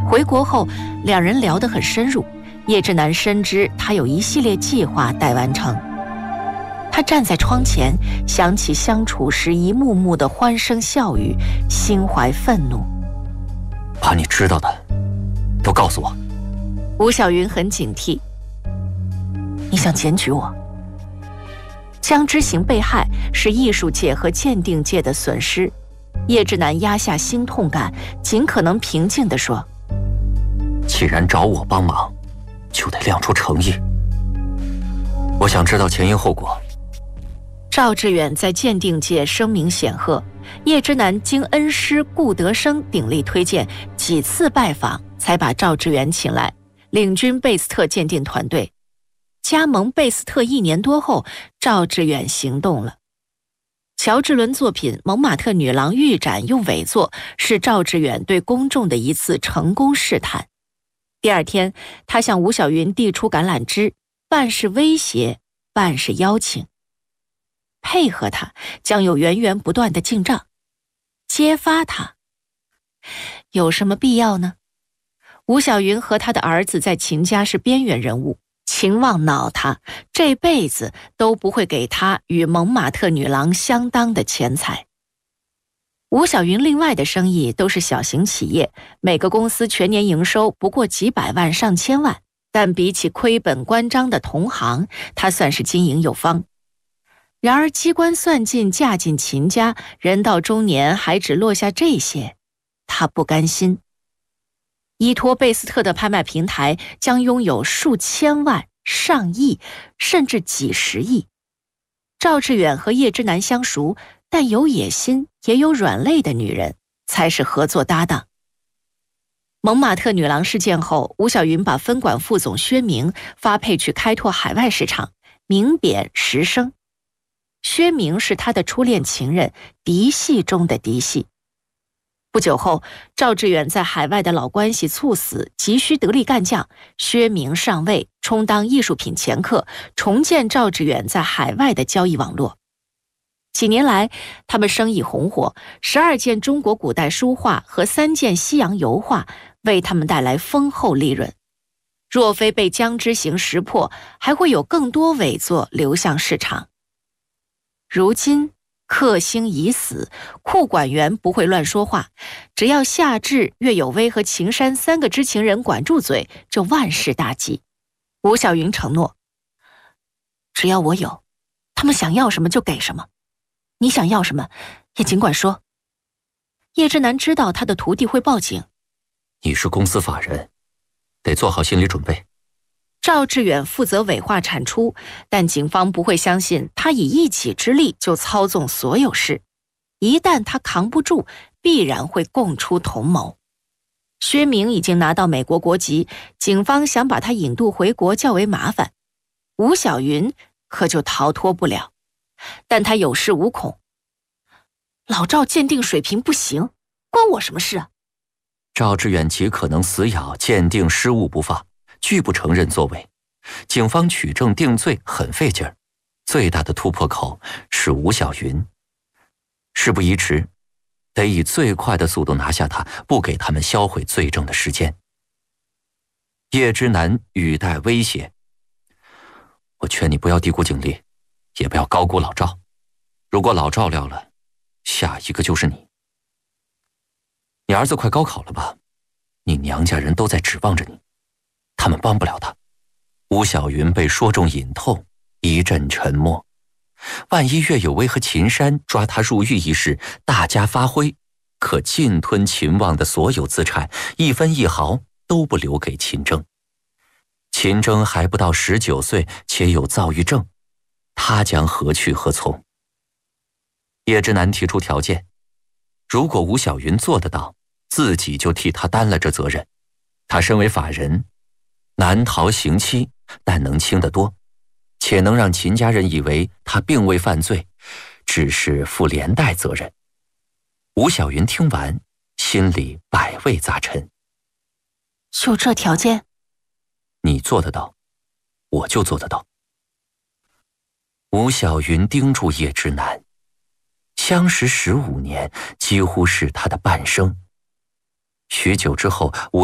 回国后，两人聊得很深入。叶之南深知他有一系列计划待完成。他站在窗前，想起相处时一幕幕的欢声笑语，心怀愤怒。 把你知道的都告诉我。 吴小云很警惕。你想检举我？江之行被害是艺术界和鉴定界的损失。叶之南压下心痛感，尽可能平静地说： 既然找我帮忙，就得亮出诚意。我想知道前因后果。 赵志远在鉴定界声名显赫，叶之南经恩师顾德生鼎力推荐，几次拜访才把赵志远请来，领军贝斯特鉴定团队。加盟贝斯特1年多后，赵志远行动了。乔治伦作品《蒙马特女郎》预展用伪作，是赵志远对公众的一次成功试探。第二天，他向吴小云递出橄榄枝，半是威胁，半是邀请。配合他将有源源不断的进账，揭发他有什么必要呢？吴小云和他的儿子在秦家是边缘人物，秦望恼他，这辈子都不会给他与蒙马特女郎相当的钱财。吴小云另外的生意都是小型企业，每个公司全年营收不过几百万上千万，但比起亏本关张的同行，他算是经营有方。然而机关算尽嫁进秦家，人到中年还只落下这些，他不甘心。依托贝斯特的拍卖平台将拥有数千万、上亿，甚至几十亿。赵志远和叶之南相熟，但有野心也有软肋的女人才是合作搭档。蒙马特女郎事件后，吴小云把分管副总薛明发配去开拓海外市场，名贬实声。薛明是他的初恋情人，嫡系中的嫡系。不久后，赵志远在海外的老关系猝死，急需得力干将，薛明上位，充当艺术品掮客，重建赵志远在海外的交易网络。几年来，他们生意红火，12件中国古代书画和3件西洋油画为他们带来丰厚利润。若非被江之行识破，还会有更多伪作流向市场。如今克星已死，库管员不会乱说话，只要夏至、岳有威和秦山3个知情人管住嘴，就万事大吉。吴小云承诺，只要我有，他们想要什么就给什么，你想要什么也尽管说。叶之南知道他的徒弟会报警。 你是公司法人，得做好心理准备。 赵志远负责伪画产出，但警方不会相信他以一己之力就操纵所有事。一旦他扛不住，必然会供出同谋。薛明已经拿到美国国籍，警方想把他引渡回国较为麻烦。吴小云可就逃脱不了，但他有恃无恐。老赵鉴定水平不行，关我什么事啊？ 赵志远极可能死咬鉴定失误不放，拒不承认作伪，警方取证定罪很费劲儿，最大的突破口是吴小云。事不宜迟，得以最快的速度拿下他，不给他们销毁罪证的时间。叶之南语带威胁：我劝你不要低估警力，也不要高估老赵，如果老赵撂了，下一个就是你。你儿子快高考了吧？你娘家人都在指望着你，他们帮不了他。吴小云被说中隐透，一阵沉默。万一岳有威和秦山抓他入狱一事大加发挥，可尽吞秦望的所有资产，一分一毫都不留给秦征。秦征还不到19岁，且有躁郁症，他将何去何从？叶之南提出条件，如果吴小云做得到，自己就替他担了这责任。他身为法人，难逃刑期，但能轻得多，且能让秦家人以为他并未犯罪，只是负连带责任。吴小云听完，心里百味杂陈。 就这条件？ 你做得到，我就做得到。吴小云盯住叶之南，相识15年，几乎是他的半生。许久之后，